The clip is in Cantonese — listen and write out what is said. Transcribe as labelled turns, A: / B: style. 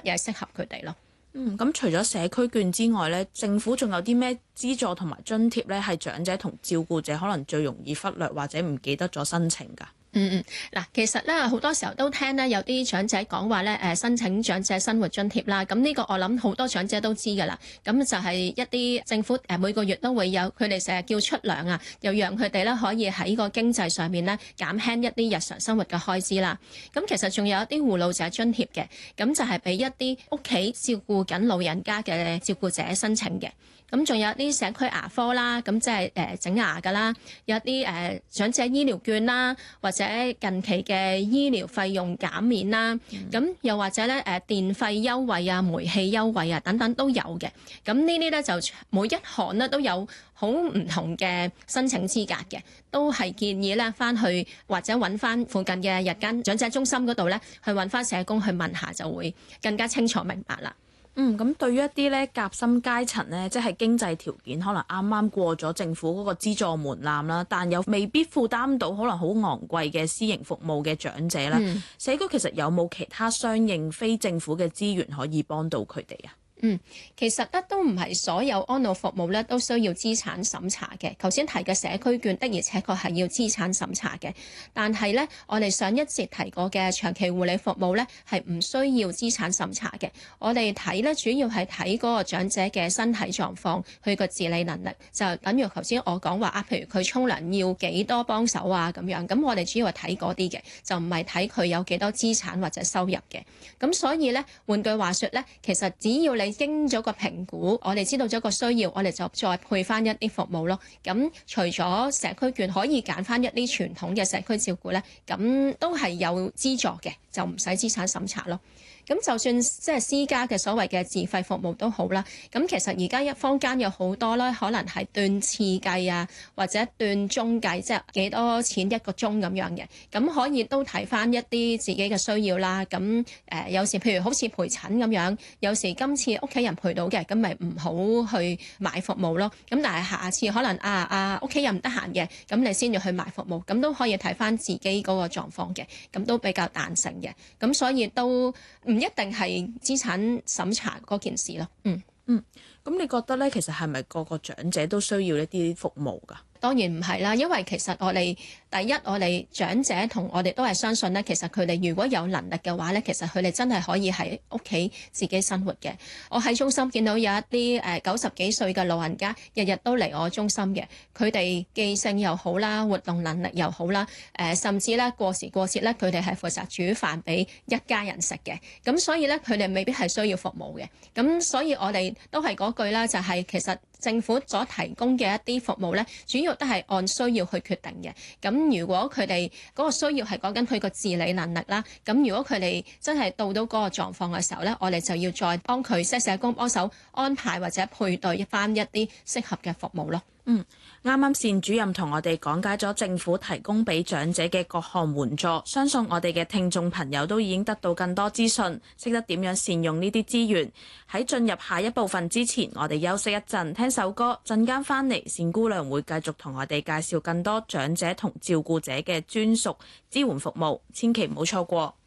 A: 嘢適合佢哋咯。
B: 咁除咗社區券之外咧，政府仲有啲咩資助同埋津貼咧，係長者同照顧者可能最容易忽略或者唔記得咗申請㗎？
A: 嗱，其實咧好多時候都聽咧有啲長者講話咧，申請長者生活津貼啦。咁呢個我諗好多長者都知㗎啦。咁就係一啲政府每個月都會有，佢哋成日叫出糧啊，又讓佢哋咧可以喺個經濟上面咧減輕一啲日常生活嘅開支啦。咁其實仲有一啲護老者津貼嘅，咁就係俾一啲屋企照顧緊老人家嘅照顧者申請嘅。咁仲有啲社區牙科啦，咁即係整牙㗎啦，有啲長者醫療券啦，或者近期嘅醫療費用減免啦，咁又或者咧電費優惠啊、煤氣優惠啊等等都有嘅。咁呢啲咧就每一項咧都有好唔同嘅申請資格嘅，都係建議咧翻去或者揾翻附近嘅日間長者中心嗰度咧，去揾翻社工去問下，就會更加清楚明白啦。
B: 咁對於一啲咧夾心階層咧，即係經濟條件可能啱啱過咗政府嗰個資助門檻啦，但又未必負擔到可能好昂貴嘅私營服務嘅長者啦，社區其實有冇其他相應非政府嘅資源可以幫到佢哋啊？
A: 其實咧都唔係所有安老服務咧都需要資產審查嘅。頭先提嘅社區券的而且確係要資產審查嘅，但係咧我哋上一節提過嘅長期護理服務咧係唔需要資產審查嘅。我哋睇咧主要係睇嗰個長者嘅身體狀況，佢個自理能力，就等於頭先我講話啊，譬如佢沖涼要幾多幫手啊咁樣。咁我哋主要係睇嗰啲嘅，就唔係睇佢有幾多資產或者收入嘅。咁所以咧換句話說咧，其實只要你經咗個評估，我哋知道咗個需要，我哋就再配翻一啲服務咯。咁除咗社區券可以揀翻一啲傳統嘅社區照顧咧，咁都係有資助嘅，就唔使資產審查咯。咁就算即係私家嘅所謂嘅自費服務都好啦。咁其實而家坊間有好多啦，可能係斷次計啊，或者斷鐘計，即係幾多錢一個鐘咁樣嘅。咁可以都睇翻一啲自己嘅需要啦。咁有時譬如好似陪診咁樣，有時今次屋企人陪到嘅，咁咪唔好去買服務咯。咁但係下次可能屋企人唔得閒嘅，咁你先要去買服務，咁都可以睇翻自己嗰個狀況嘅，咁都比較彈性嘅。咁所以都唔一定係資產審查嗰件事咯。
B: 咁你覺得咧，其實係咪個個長者都需要一啲服務㗎？
A: 當然唔係啦，因為其實我哋長者同我哋都係相信咧，其實佢哋如果有能力嘅話咧，其實佢哋真係可以喺屋企自己生活嘅。我喺中心見到有一啲90幾歲嘅老人家，日日都嚟我中心嘅，佢哋記性又好啦，活動能力又好啦，甚至咧過時過節咧，佢哋係負責煮飯俾一家人食嘅。咁所以咧，佢哋未必係需要服務嘅。咁所以我哋都係嗰句啦，就係其實政府所提供嘅一啲服務咧，主要都係按需要去決定嘅。咁如果佢哋嗰個需要係講緊佢個自理能力啦，咁如果佢哋真係到嗰個狀況嘅時候咧，我哋就要再幫佢即係社工幫手安排或者配對翻一啲適合嘅服務咯。
B: 啱啱單主任同我哋講解咗政府提供俾長者嘅各項援助，相信我哋嘅聽眾朋友都已經得到更多資訊，識得點樣善用呢啲資源。喺進入下一部分之前，我哋休息一陣，聽首歌，陣間翻嚟，單姑娘會繼續同我哋介紹更多長者同照顧者嘅專屬支援服務，千祈唔好錯過。